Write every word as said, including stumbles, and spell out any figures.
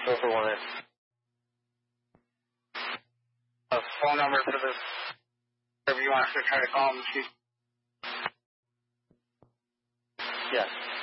Silver one in. A phone number for this, whatever you want us to try to call them. Yes.